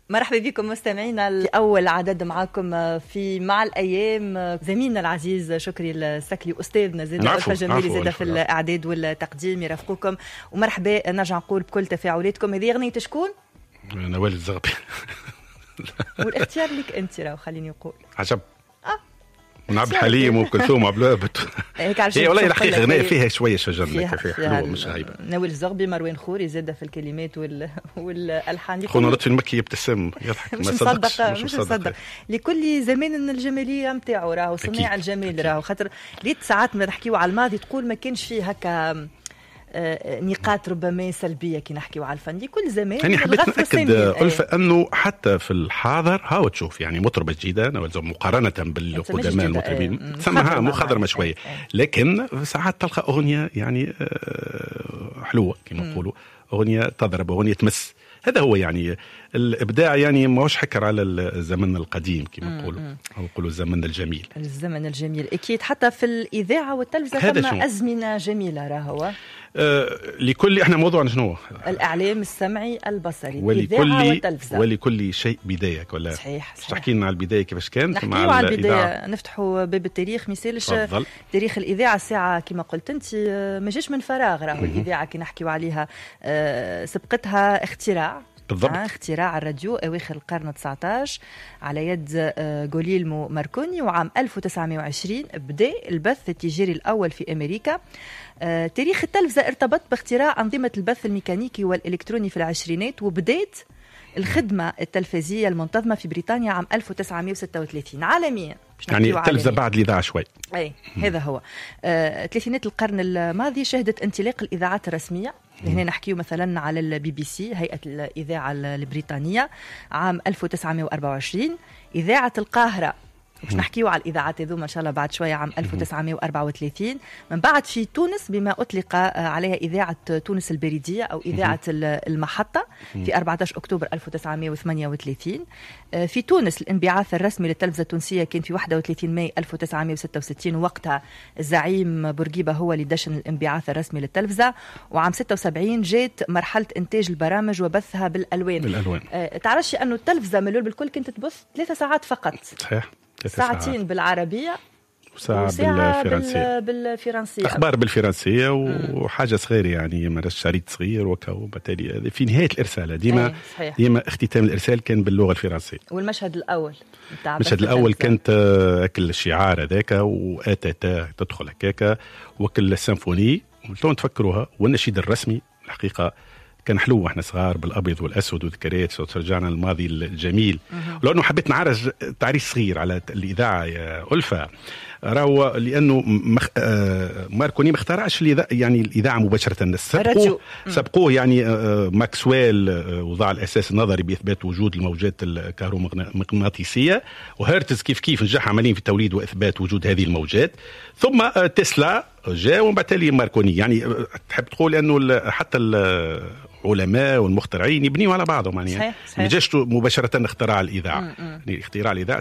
مرحبا بكم مستمعينا الأول عدد معكم في مع الأيام. زميلنا العزيز شكري السكلي أستاذنا زيد ألفا جميل زيد في الإعداد والتقديم يرافقكم. ومرحبا نرجع نقول بكل تفاعلاتكم. هذه أغنية شكون؟ نوال الزغبي. والاختيار لك أنت راهو خليني نقول عجب نعبد حليم وكلثوم عبلابت. هي والله الحقيقة أغنية فيها شوية شجن فيها حلوة مش هايبة. نوال الزغبي مروان خوري زاد في الكلمات والألحان. خونا لطفي المكي يبتسم يضحك مش مصدق لكل زمان الجمالية متاعه راهو صناع الجمال راهو خاطر ريت ساعات ما نحكيو على الماضي تقول ما كانش فيه هكا نقاط ربما سلبيه كي نحكيو على الفن لكل زمان. يعني حبيت نأكد ألفة أنه حتى في الحاضر هاو تشوف يعني مطربة جديدة مقارنة بالقدماء المطربين تسمها مخضرمة شوية، لكن ساعات تلقى أغنية يعني حلوة كما نقولوا، أغنية تضرب، أغنية تمس. هذا هو يعني الإبداع، يعني ما هوش حكر على الزمن القديم كما نقولوا أو نقولوا الزمن الجميل. الزمن الجميل أكيد حتى في الإذاعة والتلفزة ثم أزمنة جميلة راهو. لكل احنا موضوعنا شنو؟ الإعلام السمعي البصري الإذاعة والتلفزة. ولكل شيء بداية ولا صحيح. تحكي لنا على البداية كيفاش كانت؟ نحكيو على البداية، نفتحوا باب التاريخ. مثالش تاريخ الإذاعة الساعة كما قلت أنت ما جاش من فراغ راهو. الإذاعة كي نحكيو عليها سبقتها اختراع بالضبط. اختراع الراديو أواخر القرن 19 على يد غوليلمو ماركوني، وعام 1920 بدأ البث التجاري الأول في أمريكا. تاريخ التلفزة ارتبط باختراع أنظمة البث الميكانيكي والإلكتروني في العشرينات، وبدأت الخدمة التلفزية المنتظمة في بريطانيا عام 1936 عالميا. يعني التلفزة بعد الإذاعة شوي. أي هذا هو. ثلاثينات القرن الماضي شهدت انطلاق الإذاعات الرسمية. هنا نحكيو مثلا على البي بي سي هيئة الإذاعة البريطانية عام 1924. إذاعة القاهرة باش نحكيو على الإذاعات هذوما إن شاء الله بعد شوية عام 1934. من بعد في تونس بما أطلق عليها إذاعة تونس البريدية أو إذاعة المحطة في 14 أكتوبر 1938. في تونس الانبعاث الرسمي للتلفزة التونسية كان في 31 ماي 1966، وقتها الزعيم بورقيبة هو اللي دشن الانبعاث الرسمي للتلفزة. وعام 76 جات مرحلة إنتاج البرامج وبثها بالألوان. تعرفش أنه التلفزة من الأول بالكل كانت تبث 3 ساعات فقط. صحيح. ساعتين بالعربية وساعة بالفرنسية أخبار بالفرنسية وحاجة صغيرة يعني مرش شريط صغير وبالتالي في نهاية الإرسال ديما اختتام الإرسال كان باللغة الفرنسية. والمشهد الأول كانت أكل الشعار هذاك وآتاتا تدخل هكاك وكل السيمفوني وانتم تفكروها. والنشيد الرسمي الحقيقة كان حلو واحنا صغار بالابيض والاسود وذكريات وترجعنا للماضي الجميل. لانه حبيت نعرج تعريف صغير على الاذاعه يا ألفة، راهو لانه ماركوني ما اخترعش يعني الاذاعه مباشره، سبقوه يعني ماكسويل وضع الاساس النظري باثبات وجود الموجات الكهرومغناطيسيه، وهرتز كيف نجح عمليا في توليد واثبات وجود هذه الموجات، ثم تسلا جاء ومن بعد ماركوني. يعني تحب تقول انه حتى العلماء والمخترعين يبنيوا على بعضهم، يعني صحيح. ما جاش مباشره اختراع الاذاعه. يعني اختراع الاذاعه